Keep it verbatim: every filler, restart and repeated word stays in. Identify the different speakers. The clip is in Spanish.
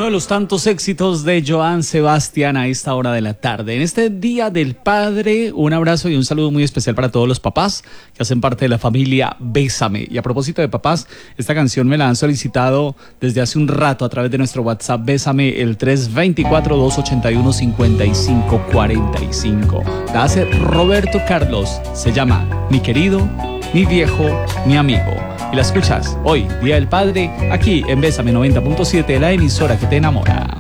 Speaker 1: de los tantos éxitos de Joan Sebastián a esta hora de la tarde. En este Día del Padre, un abrazo y un saludo muy especial para todos los papás que hacen parte de la familia Bésame. Y a propósito de papás, esta canción me la han solicitado desde hace un rato a través de nuestro WhatsApp Bésame, el tres dos cuatro, dos ocho uno, cinco cinco cuatro cinco. La hace Roberto Carlos, se llama Mi querido, mi viejo, mi amigo. Y la escuchas hoy, Día del Padre, aquí en Bésame noventa punto siete, la emisora que te enamora.